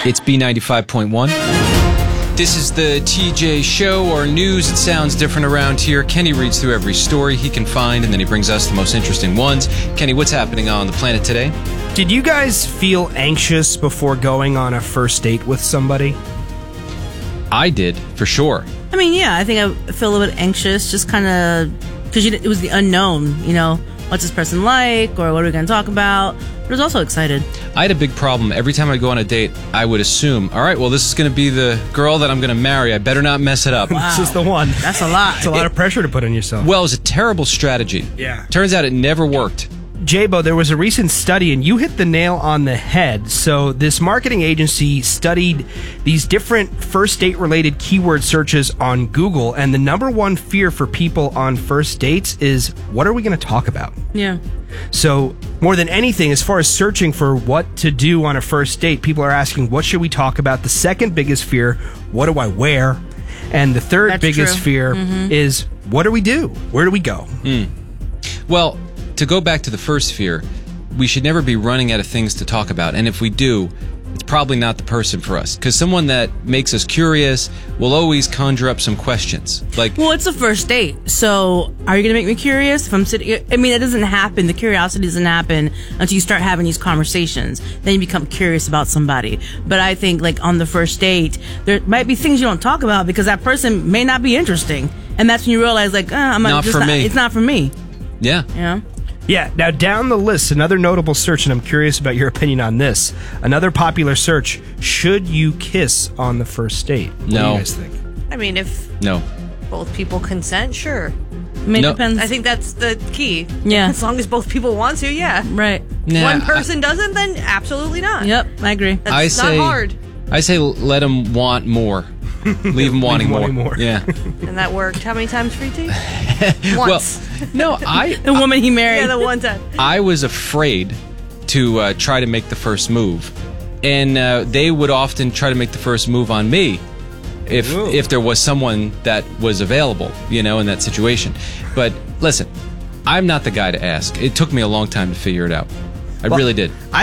It's B95.1. This is the TJ Show, or news. It sounds different around here. Kenny reads through every story he can find, and then he brings us the most interesting ones. Kenny, what's happening on the planet today? Did you guys feel anxious before going on a first date with somebody? I did, for sure. I mean, yeah, I think I feel a little bit anxious, just kind of, because it was the unknown, you know, what's this person like, or what are we going to talk about? But I was also excited. I had a big problem. Every time I go on a date, I would assume, all right, well, this is going to be the girl that I'm going to marry. I better not mess it up. Wow. This is the one. That's a lot. It's a lot of pressure to put on yourself. Well, it was a terrible strategy. Yeah. Turns out it never worked. Jabo, there was a recent study, and you hit the nail on the head. So this marketing agency studied these different first date-related keyword searches on Google, and the number one fear for people on first dates is, what are we going to talk about? Yeah. So more than anything, as far as searching for what to do on a first date, people are asking, what should we talk about? The second biggest fear, what do I wear? And the third That's biggest true. fear is, what do we do? Where do we go? Well, to go back to the first fear, we should never be running out of things to talk about. And if we do, it's probably not the person for us. Because someone that makes us curious will always conjure up some questions. Like, Well, it's a first date, so are you going to make me curious? If I'm sitting, I mean, it doesn't happen. The curiosity doesn't happen until you start having these conversations. Then you become curious about somebody. But I think, like, on the first date, there might be things you don't talk about because that person may not be interesting. And that's when you realize, like, Not for me. It's not for me. yeah. You know? Yeah, now down the list, another notable search, and I'm curious about your opinion on this. Another popular search, should you kiss on the first date? What do No. you guys think? I mean, if No. both people consent, sure. I mean, No. it depends. I think that's the key. Yeah. As long as both people want to, yeah. Right. Nah, One person doesn't, then absolutely not. Yep, I agree. That's I not hard. I say let them want more. Leave them wanting wanting more. Yeah. And that worked how many times for you, T? Once. Well, no, The woman he married. yeah, the one time. I was afraid to try to make the first move. And they would often try to make the first move on me if there was someone that was available, you know, in that situation. But listen, I'm not the guy to ask. It took me a long time to figure it out. I really did.